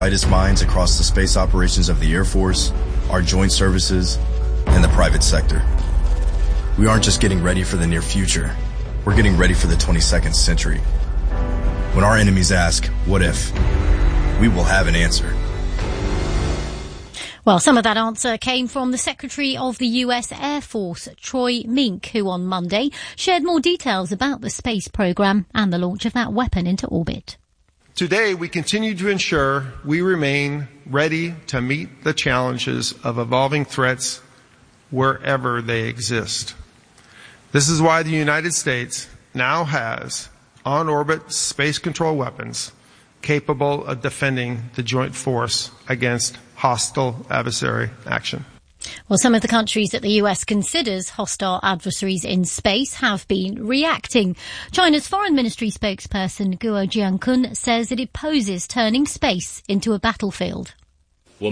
brightest minds across the space operations of the Air Force, our joint services, and the private sector. We aren't just getting ready for the near future. We're getting ready for the 22nd century. When our enemies ask, what if? We will have an answer. Well, some of that answer came from the Secretary of the US Air Force, Troy Mink, who on Monday shared more details about the space program and the launch of that weapon into orbit. Today, we continue to ensure we remain ready to meet the challenges of evolving threats wherever they exist. This is why the United States now has on-orbit space control weapons capable of defending the joint force against hostile adversary action. Well, some of the countries that the US considers hostile adversaries in space have been reacting. China's Foreign Ministry spokesperson Guo Jiankun says that it opposes turning space into a battlefield. We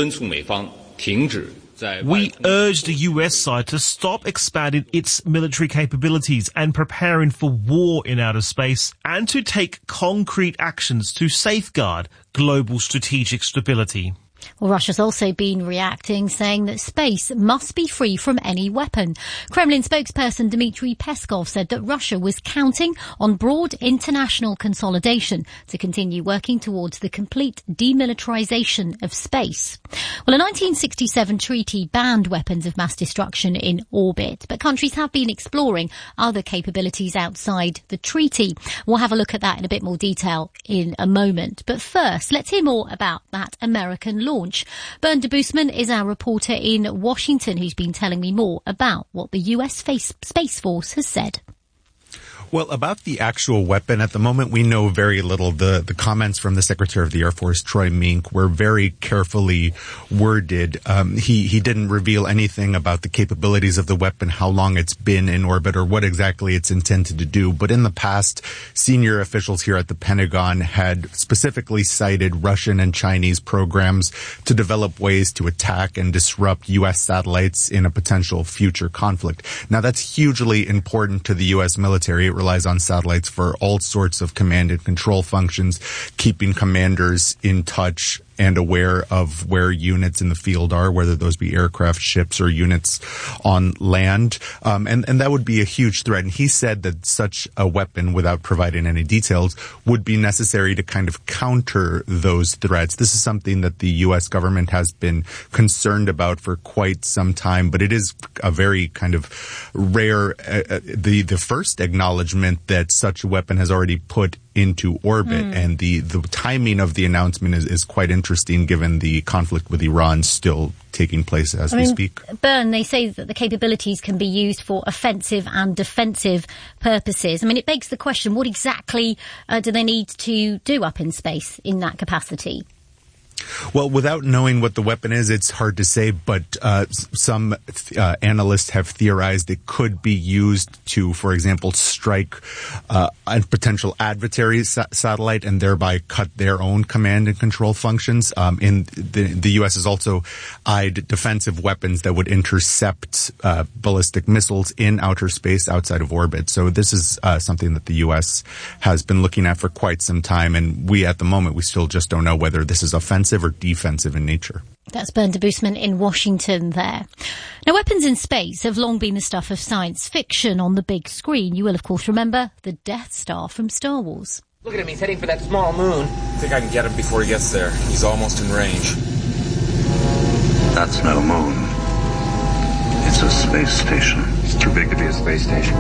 urge the US side to stop expanding its military capabilities and preparing for war in outer space, and to take concrete actions to safeguard global strategic stability. Well, Russia's also been reacting, saying that space must be free from any weapon. Kremlin spokesperson Dmitry Peskov said that Russia was counting on broad international consolidation to continue working towards the complete demilitarization of space. Well, a 1967 treaty banned weapons of mass destruction in orbit, but countries have been exploring other capabilities outside the treaty. We'll have a look at that in a bit more detail in a moment. But first, let's hear more about that American launch. Bernd Debusman is our reporter in Washington, who's been telling me more about what the US Space Force has said. Well, about the actual weapon, at the moment we know very little. The comments from the Secretary of the Air Force, Troy Mink, were very carefully worded. He didn't reveal anything about the capabilities of the weapon, how long it's been in orbit, or what exactly it's intended to do. But in the past, senior officials here at the Pentagon had specifically cited Russian and Chinese programs to develop ways to attack and disrupt U.S. satellites in a potential future conflict. Now, that's hugely important to the U.S. military. It relies on satellites for all sorts of command and control functions, keeping commanders in touch and aware of where units in the field are, whether those be aircraft, ships, or units on land. And that would be a huge threat. And he said that such a weapon, without providing any details, would be necessary to kind of counter those threats. This is something that the U.S. government has been concerned about for quite some time, but it is a very kind of rare, the first acknowledgement that such a weapon has already put into orbit, and the timing of the announcement is quite interesting given the conflict with Iran still taking place as we speak. Bern, they say that the capabilities can be used for offensive and defensive purposes. I mean, it begs the question, what exactly do they need to do up in space in that capacity? Well, without knowing what the weapon is, it's hard to say, but some analysts have theorized it could be used to, for example, strike a potential adversary satellite and thereby cut their own command and control functions. In the U.S. has also eyed defensive weapons that would intercept ballistic missiles in outer space outside of orbit. So this is something that the U.S. has been looking at for quite some time, and at the moment, we still just don't know whether this is offensive or defensive in nature. That's Bernd Debusman in Washington there. Now, weapons in space have long been the stuff of science fiction on the big screen. You will, of course, remember the Death Star from Star Wars. Look at him, he's heading for that small moon. I think I can get him before he gets there. He's almost in range. That's no moon. It's a space station. It's too big to be a space station.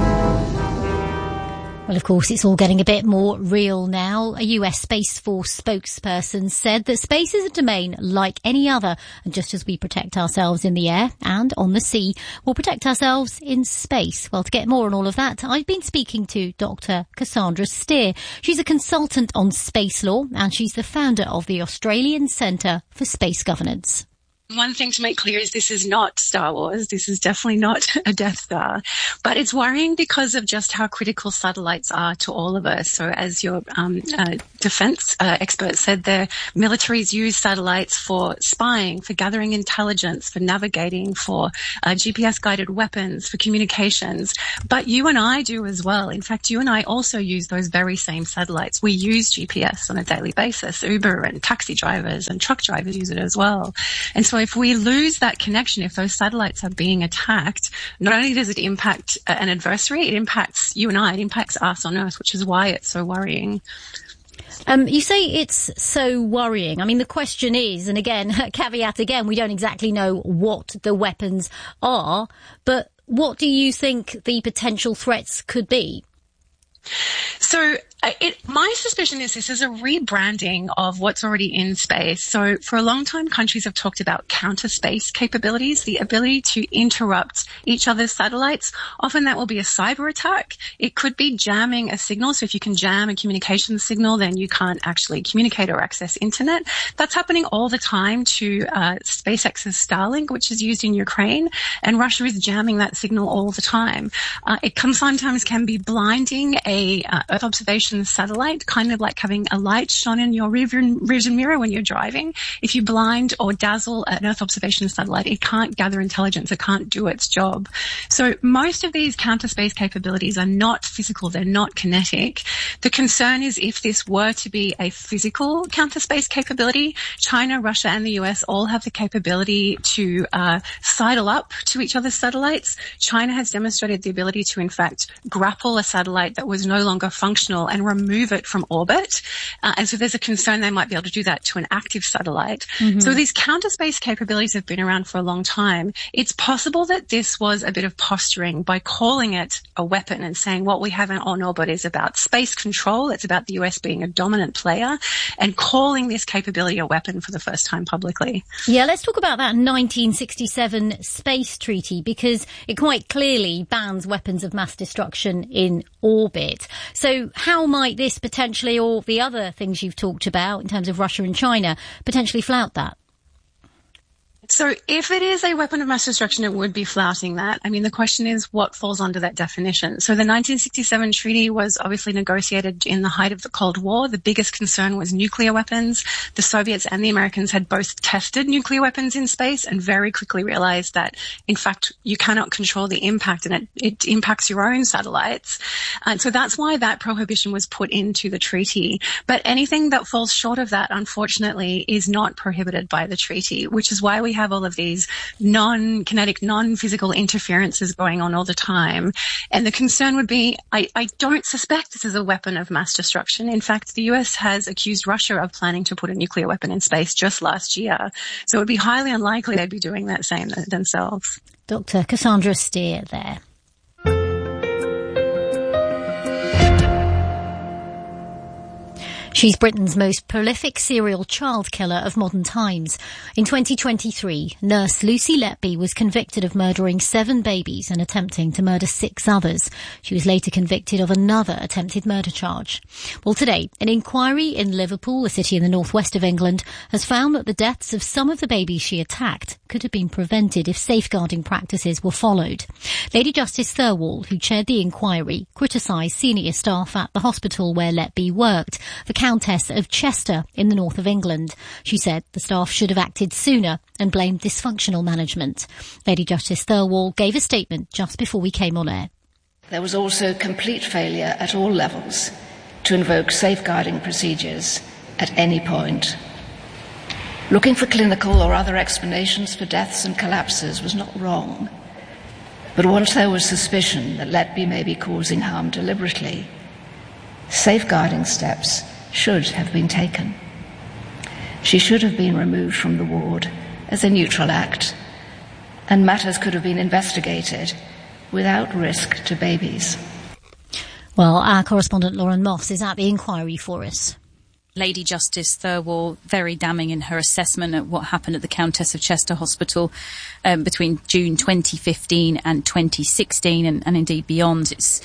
Well, of course, it's all getting a bit more real now. A US Space Force spokesperson said that space is a domain like any other, and just as we protect ourselves in the air and on the sea, we'll protect ourselves in space. Well, to get more on all of that, I've been speaking to Dr. Cassandra Steer. She's a consultant on space law, and she's the founder of the Australian Centre for Space Governance. One thing to make clear is this is not Star Wars. This is definitely not a Death Star. But it's worrying because of just how critical satellites are to all of us. So as your defense expert said, the militaries use satellites for spying, for gathering intelligence, for navigating, for GPS-guided weapons, for communications. But you and I do as well. In fact, you and I also use those very same satellites. We use GPS on a daily basis. Uber and taxi drivers and truck drivers use it as well. And so if we lose that connection, if those satellites are being attacked, not only does it impact an adversary, it impacts you and I, it impacts us on Earth, which is why it's so worrying. You say it's so worrying. I mean, the question is, and again, caveat again, we don't exactly know what the weapons are, but what do you think the potential threats could be? So my suspicion is this is a rebranding of what's already in space. So for a long time, countries have talked about counter-space capabilities, the ability to interrupt each other's satellites. Often that will be a cyber attack. It could be jamming a signal. So if you can jam a communication signal, then you can't actually communicate or access internet. That's happening all the time to SpaceX's Starlink, which is used in Ukraine, and Russia is jamming that signal all the time. It sometimes can be blinding a Earth observation satellite, kind of like having a light shone in your rearview mirror when you're driving. If you blind or dazzle an Earth observation satellite, it can't gather intelligence. It can't do its job. So most of these counter-space capabilities are not physical. They're not kinetic. The concern is if this were to be a physical counter-space capability, China, Russia, and the US all have the capability to sidle up to each other's satellites. China has demonstrated the ability to, in fact, grapple a satellite that was no longer functional and remove it from orbit. And so there's a concern they might be able to do that to an active satellite. Mm-hmm. So these counter-space capabilities have been around for a long time. It's possible that this was a bit of posturing by calling it a weapon and saying what we have on orbit is about space control. It's about the US being a dominant player, and calling this capability a weapon for the first time publicly. Yeah, let's talk about that 1967 space treaty, because it quite clearly bans weapons of mass destruction in orbit. So how might this potentially, or the other things you've talked about in terms of Russia and China, potentially flout that? So if it is a weapon of mass destruction, it would be flouting that. I mean, the question is what falls under that definition. So the 1967 treaty was obviously negotiated in the height of the Cold War. The biggest concern was nuclear weapons. The Soviets and the Americans had both tested nuclear weapons in space and very quickly realized that, in fact, you cannot control the impact, and it impacts your own satellites. And so that's why that prohibition was put into the treaty. But anything that falls short of that, unfortunately, is not prohibited by the treaty, which is why we have all of these non-kinetic, non-physical interferences going on all the time. And the concern would be, I don't suspect this is a weapon of mass destruction. In fact, the US has accused Russia of planning to put a nuclear weapon in space just last year. So it would be highly unlikely they'd be doing that same themselves. Dr. Cassandra Steer there. She's Britain's most prolific serial child killer of modern times. In 2023, nurse Lucy Letby was convicted of murdering 7 babies and attempting to murder 6 others. She was later convicted of another attempted murder charge. Well, today, an inquiry in Liverpool, a city in the northwest of England, has found that the deaths of some of the babies she attacked could have been prevented if safeguarding practices were followed. Lady Justice Thirlwall, who chaired the inquiry, criticised senior staff at the hospital where Letby worked, the Countess of Chester in the north of England. She said the staff should have acted sooner and blamed dysfunctional management. Lady Justice Thirlwall gave a statement just before we came on air. There was also complete failure at all levels to invoke safeguarding procedures at any point. Looking for clinical or other explanations for deaths and collapses was not wrong. But once there was suspicion that Letby may be causing harm deliberately, safeguarding steps should have been taken. She should have been removed from the ward as a neutral act, and matters could have been investigated without risk to babies. Well, our correspondent Lauren Moss is at the inquiry for us. Lady Justice Thirlwall, very damning in her assessment of what happened at the Countess of Chester Hospital between June 2015 and 2016 and indeed beyond.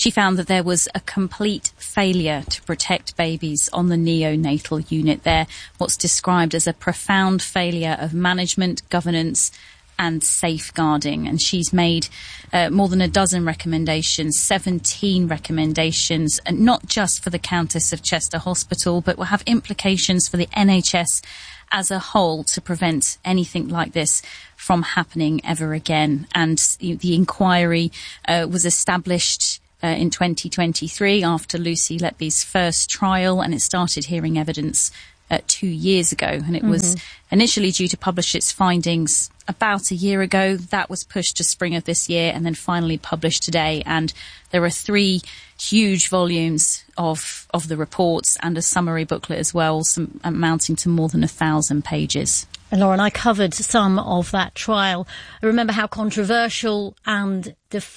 She found that there was a complete failure to protect babies on the neonatal unit there, what's described as a profound failure of management, governance and safeguarding. And she's made more than a dozen recommendations, 17 recommendations, and not just for the Countess of Chester Hospital, but will have implications for the NHS as a whole to prevent anything like this from happening ever again. And the inquiry was established in 2023 after Lucy Letby's first trial, and it started hearing evidence 2 years ago, and it was initially due to publish its findings about a year ago. That was pushed to spring of this year and then finally published today. And there are 3 huge volumes of the reports and a summary booklet as well, some amounting to more than 1,000 pages. And Lauren, I covered some of that trial. I remember how controversial and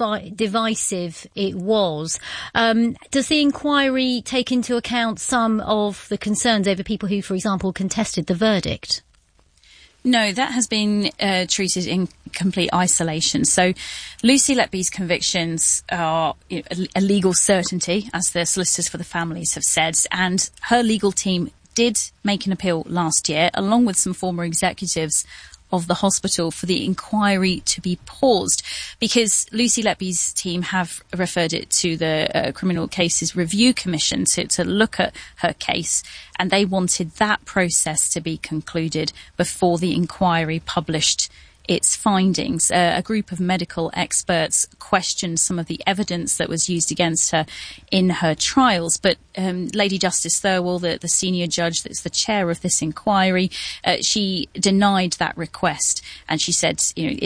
divisive it was. Does the inquiry take into account some of the concerns over people who, for example, contested the verdict? No, that has been treated in complete isolation. So Lucy Letby's convictions are a legal certainty, as the solicitors for the families have said, and her legal team did make an appeal last year, along with some former executives of the hospital, for the inquiry to be paused, because Lucy Letby's team have referred it to the Criminal Cases Review Commission to look at her case, and they wanted that process to be concluded before the inquiry published its findings. A group of medical experts questioned some of the evidence that was used against her in her trials, but Lady Justice Thirlwall, the senior judge that's the chair of this inquiry, she denied that request, and she said,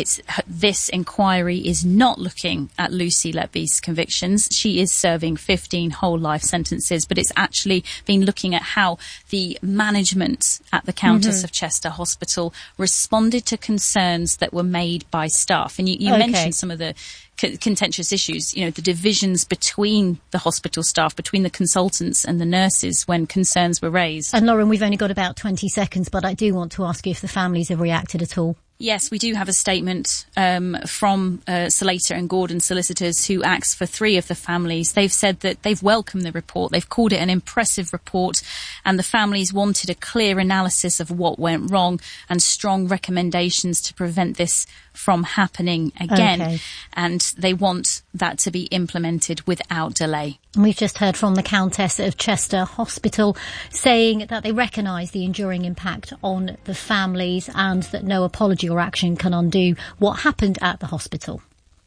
this inquiry is not looking at Lucy Letby's convictions. She is serving 15 whole life sentences, but it's actually been looking at how the management at the Countess of Chester Hospital responded to concerns that were made by staff. And you mentioned some of the contentious issues, the divisions between the hospital staff, between the consultants and the nurses when concerns were raised. And Lauren, we've only got about 20 seconds, but I do want to ask you if the families have reacted at all. Yes, we do have a statement from Slater and Gordon solicitors, who acts for 3 of the families. They've said that they've welcomed the report. They've called it an impressive report, and the families wanted a clear analysis of what went wrong and strong recommendations to prevent this from happening again. Okay. And they want that to be implemented without delay. We've just heard from the Countess of Chester Hospital saying that they recognise the enduring impact on the families and that no apology or action can undo what happened at the hospital.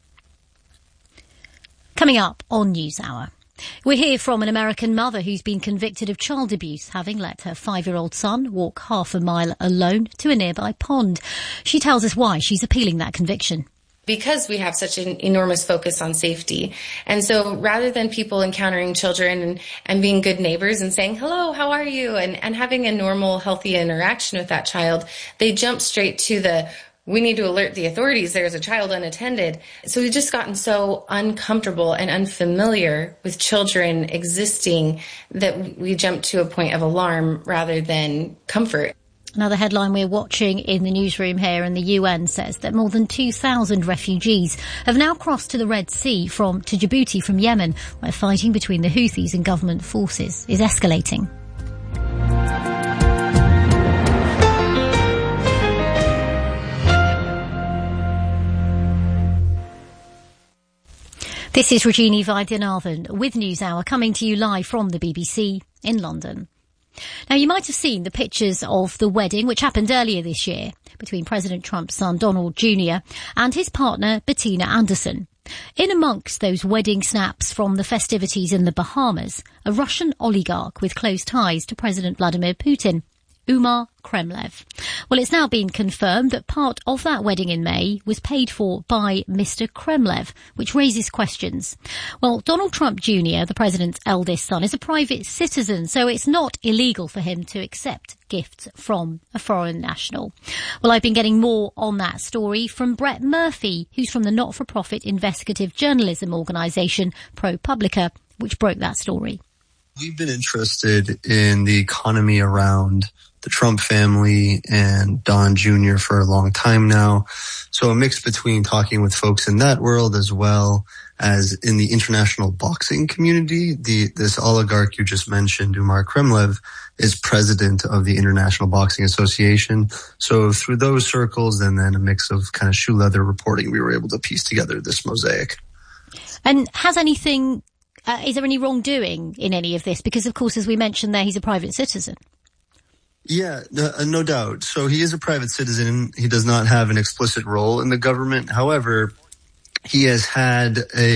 Coming up on NewsHour, we hear from an American mother who's been convicted of child abuse, having let her 5-year-old son walk half a mile alone to a nearby pond. She tells us why she's appealing that conviction. Because we have such an enormous focus on safety. And so rather than people encountering children and being good neighbors and saying, hello, how are you? And having a normal, healthy interaction with that child, they jump straight to we need to alert the authorities, there's a child unattended. So we've just gotten so uncomfortable and unfamiliar with children existing that we jump to a point of alarm rather than comfort. Another headline we're watching in the newsroom here, and the UN says that more than 2,000 refugees have now crossed to the Red Sea to Djibouti from Yemen, where fighting between the Houthis and government forces is escalating. This is Rajini Vaidyanathan with NewsHour, coming to you live from the BBC in London. Now, you might have seen the pictures of the wedding, which happened earlier this year, between President Trump's son, Donald Jr., and his partner, Bettina Anderson. In amongst those wedding snaps from the festivities in the Bahamas, a Russian oligarch with close ties to President Vladimir Putin, Umar Kremlev. Well, it's now been confirmed that part of that wedding in May was paid for by Mr. Kremlev, which raises questions. Well, Donald Trump Jr., the president's eldest son, is a private citizen, so it's not illegal for him to accept gifts from a foreign national. Well, I've been getting more on that story from Brett Murphy, who's from the not-for-profit investigative journalism organisation ProPublica, which broke that story. We've been interested in the economy around the Trump family and Don Jr. for a long time now. So a mix between talking with folks in that world as well as in the international boxing community. This oligarch you just mentioned, Umar Kremlev, is president of the International Boxing Association. So through those circles and then a mix of kind of shoe leather reporting, we were able to piece together this mosaic. And is there any wrongdoing in any of this? Because, of course, as we mentioned there, he's a private citizen. Yeah, no doubt. So he is a private citizen. He does not have an explicit role in the government. However, he has had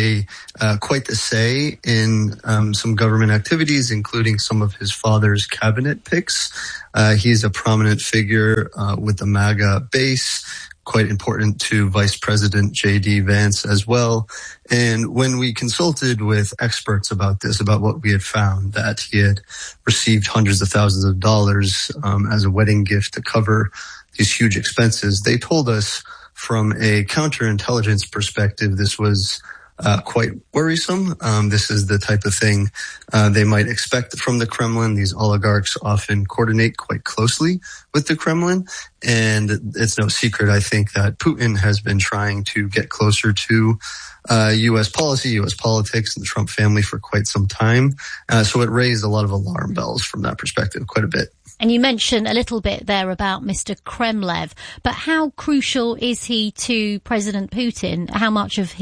quite the say in some government activities, including some of his father's cabinet picks. He's a prominent figure with the MAGA base, quite important to Vice President J.D. Vance as well. And when we consulted with experts about this, about what we had found, that he had received hundreds of thousands of dollars as a wedding gift to cover these huge expenses, they told us from a counterintelligence perspective, this was quite worrisome. This is the type of thing they might expect from the Kremlin. These oligarchs often coordinate quite closely with the Kremlin. And it's no secret, I think, that Putin has been trying to get closer to U.S. policy, U.S. politics, and the Trump family for quite some time. So it raised a lot of alarm bells from that perspective, quite a bit. And you mentioned a little bit there about Mr. Kremlev, but how crucial is he to President Putin? How much is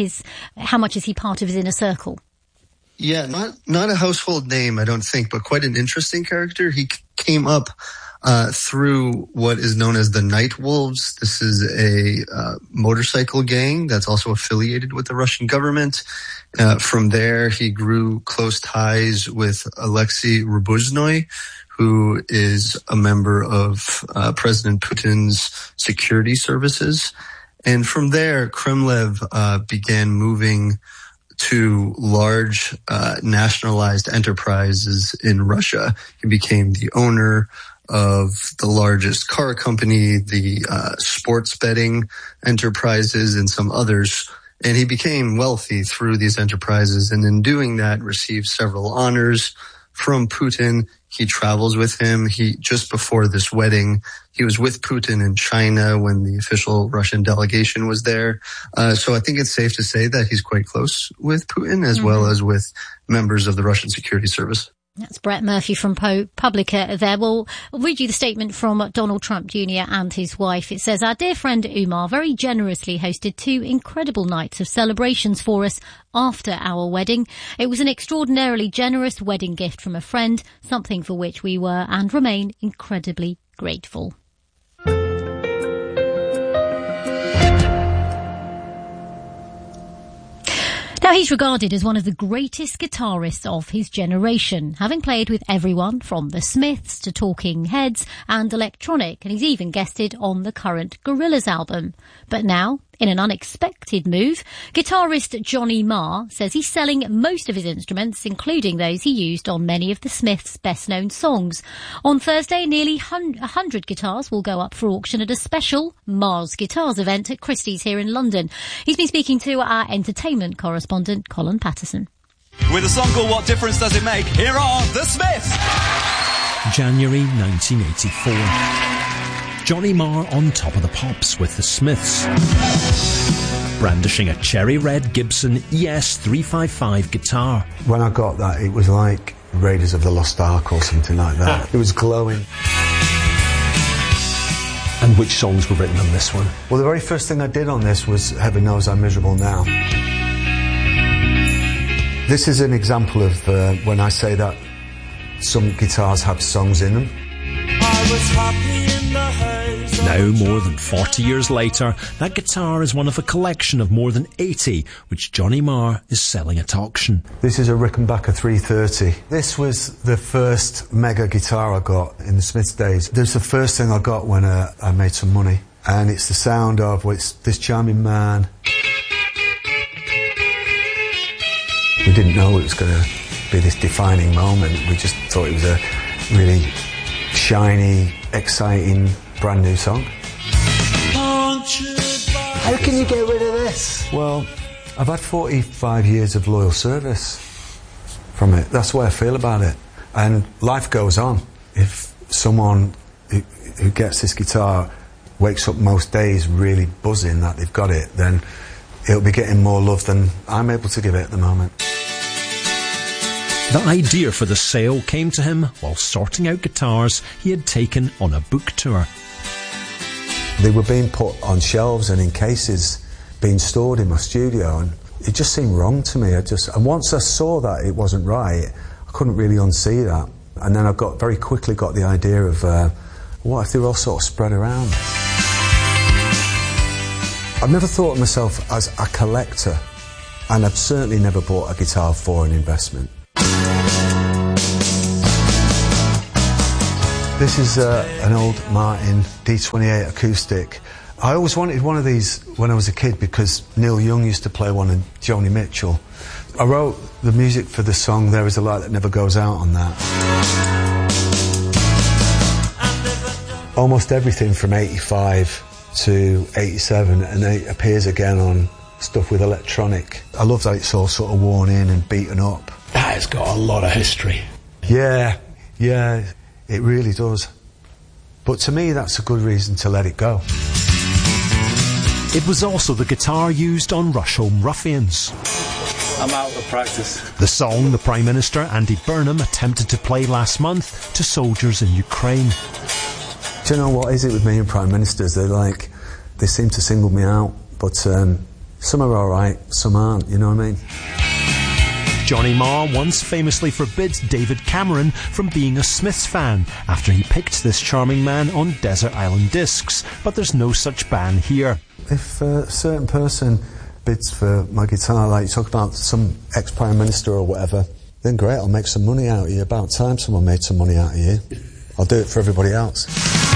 he part of his inner circle? Yeah, not a household name, I don't think, but quite an interesting character. He came up through what is known as the Night Wolves. This is a motorcycle gang that's also affiliated with the Russian government. From there, he grew close ties with Alexei Rubuznoy, who is a member of President Putin's security services. And from there, Kremlev began moving to large nationalized enterprises in Russia. He became the owner of the largest car company, the sports betting enterprises, and some others. And he became wealthy through these enterprises, and in doing that received several honors from Putin. He travels with him. Just before this wedding, he was with Putin in China when the official Russian delegation was there. So I think it's safe to say that he's quite close with Putin as well as with members of the Russian security service. That's Brett Murphy from Publica there. We'll read you the statement from Donald Trump Jr. and his wife. It says, our dear friend Umar very generously hosted 2 incredible nights of celebrations for us after our wedding. It was an extraordinarily generous wedding gift from a friend, something for which we were and remain incredibly grateful. Now, he's regarded as one of the greatest guitarists of his generation, having played with everyone from the Smiths to Talking Heads and electronic, and he's even guested on the current Gorillaz album. But now, in an unexpected move, guitarist Johnny Marr says he's selling most of his instruments, including those he used on many of the Smiths' best-known songs. On Thursday, nearly 100 guitars will go up for auction at a special Marr's Guitars event at Christie's here in London. He's been speaking to our entertainment correspondent, Colin Patterson. With a song called What Difference Does It Make, here are the Smiths! January 1984. Johnny Marr on top of the pops with the Smiths, brandishing a cherry red Gibson ES 355 guitar. When I got that, it was like Raiders of the Lost Ark or something like that. It was glowing. And which songs were written on this one? Well, the very first thing I did on this was Heaven Knows I'm Miserable Now. This is an example of when I say that some guitars have songs in them. I was happy in the haze. Now, more than 40 years later, that guitar is one of a collection of more than 80, which Johnny Marr is selling at auction. This is a Rickenbacker 330. This was the first mega guitar I got in the Smiths days. It was the first thing I got when I made some money. And it's the sound of it's this charming man. We didn't know it was going to be this defining moment. We just thought it was a really shiny, exciting, brand new song. How can you get rid of this? Well, I've had 45 years of loyal service from it. That's the way I feel about it. And life goes on. If someone who gets this guitar wakes up most days really buzzing that they've got it, then it'll be getting more love than I'm able to give it at the moment. The idea for the sale came to him while sorting out guitars he had taken on a book tour. They were being put on shelves and in cases being stored in my studio, and it just seemed wrong to me. And once I saw that it wasn't right, I couldn't really unsee that. And then I very quickly got the idea of what if they were all sort of spread around. I've never thought of myself as a collector, and I've certainly never bought a guitar for an investment. This is an old Martin D28 acoustic. I always wanted one of these when I was a kid because Neil Young used to play one and Joni Mitchell. I wrote the music for the song There Is a Light That Never Goes Out on that. Almost everything from 85 to 87, and it appears again on stuff with electronic. I love that it's all sort of worn in and beaten up. That has got a lot of history. Yeah, it really does. But to me, that's a good reason to let it go. It was also the guitar used on Rush Home Ruffians. I'm out of practice. The song the Prime Minister, Andy Burnham, attempted to play last month to soldiers in Ukraine. Do you know what is it with me and Prime Ministers? They seem to single me out, but some are alright, some aren't, you know what I mean? Johnny Marr once famously forbids David Cameron from being a Smiths fan after he picked this charming man on Desert Island Discs, but there's no such ban here. If a certain person bids for my guitar, like you talk about some ex-Prime Minister or whatever, then great, I'll make some money out of you. About time someone made some money out of you. I'll do it for everybody else.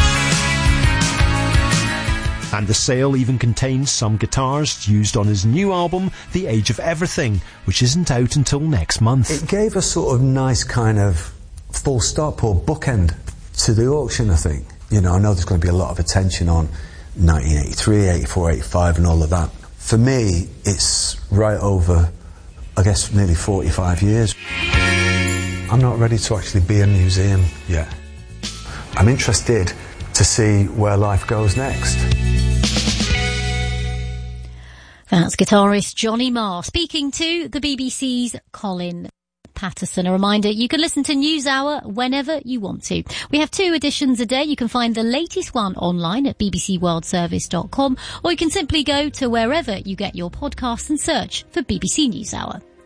And the sale even contains some guitars used on his new album, The Age of Everything, which isn't out until next month. It gave a sort of nice kind of full stop or bookend to the auction, I think. You know, I know there's going to be a lot of attention on 1983, 84, 85 and all of that. For me, it's right over, I guess, nearly 45 years. I'm not ready to actually be a museum yet. I'm interested to see where life goes next. That's guitarist Johnny Marr speaking to the BBC's Colin Patterson. A reminder, you can listen to NewsHour whenever you want to. We have 2 editions a day. You can find the latest one online at bbcworldservice.com, or you can simply go to wherever you get your podcasts and search for BBC NewsHour.